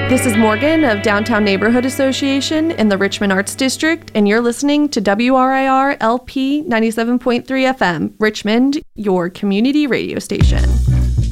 This is Morgan of Downtown Neighborhood Association in the Richmond Arts District, and you're listening to WRIR LP 97.3 FM, Richmond, your community radio station.